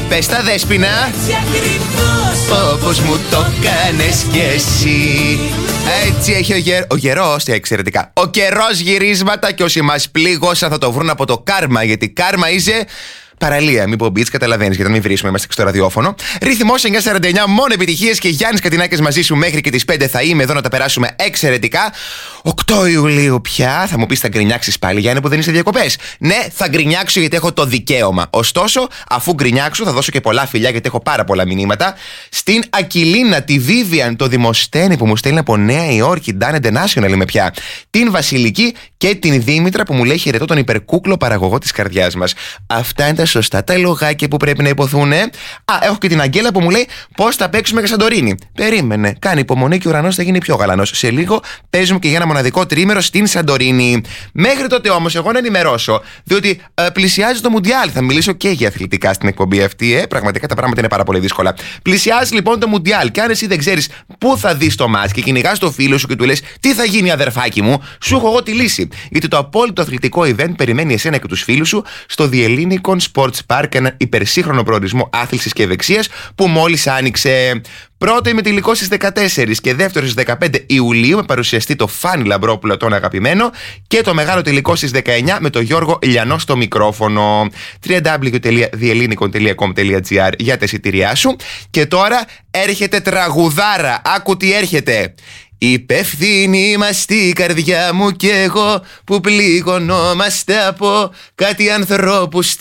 Πες τα Δέσποινα. Όπως μου το κάνες κι εσύ. Έτσι έχει ο γερός, εξαιρετικά. Ο καιρός γυρίσματα και όσοι μας πλήγωσαν θα το βρουν από το κάρμα. Γιατί κάρμα είσαι παραλία, μη πω beats, καταλαβαίνεις, γιατί να μην βρίσουμε, είμαστε στο ραδιόφωνο. Ρυθμός 949, μόνο επιτυχίες και Γιάννης Κατινάκης μαζί σου μέχρι και τις 5 θα είμαι εδώ να τα περάσουμε εξαιρετικά. 8 Ιουλίου πια, θα μου πεις θα γκρινιάξεις πάλι, Γιάννη, που δεν είσαι διακοπές. Ναι, θα γκρινιάξω γιατί έχω το δικαίωμα. Ωστόσο, αφού γκρινιάξω, θα δώσω και πολλά φιλιά γιατί έχω πάρα πολλά μηνύματα. Στην Ακυλίνα, τη Βίβιαν, το Δημοσθένη που μου στέλνει από Νέα Υόρκη, Dan International είμαι πια. Την Βασιλική και την Δήμητρα που μου λέει χαιρετώ τον υπερκούκλο παραγωγό της καρδιάς μας. Αυτά είναι τα σωστά τα λογάκια που πρέπει να υποθούν. Έχω και την Αγγέλα που μου λέει πώς θα παίξουμε για Σαντορίνη. Περίμενε, κάνει υπομονή και ο ουρανός θα γίνει πιο γαλανός. Σε λίγο παίζουμε και για ένα μοναδικό τρίμερο στην Σαντορίνη. Μέχρι τότε όμως, εγώ να ενημερώσω, διότι πλησιάζει το Μουντιάλ. Θα μιλήσω και για αθλητικά στην εκπομπή αυτή. Πραγματικά τα πράγματα είναι πάρα πολύ δύσκολα. Πλησιάζει λοιπόν το Μουντιάλ. Και αν εσύ δεν ξέρεις πού θα δεις το μάτς και κυνηγάς το φίλο σου και του λες τι θα γίνει, αδερφάκι μου, σου έχω εγώ τη λύση. Γιατί το απόλυτο αθλητικό event περιμένει εσένα και τους φίλους σου στο The Hellinikon Sports Park, ένα υπερσύγχρονο προορισμό άθλησης και ευεξίας που μόλις άνοιξε. Πρώτο ημιτελικό στις 14 και δεύτερο στις 15 Ιουλίου με παρουσιαστή το Φάνη Λαμπρόπουλο, τον αγαπημένο, και το μεγάλο τελικό στις 19 με τον Γιώργο Λιανό στο μικρόφωνο. www.thehellinikon.com.gr για τα εισιτήριά σου. Και τώρα έρχεται τραγουδάρα. Άκου τι έρχεται. Υπεύθυνοι είμαστε η καρδιά μου και εγώ που πληγωνόμαστε από κάτι ανθρώπους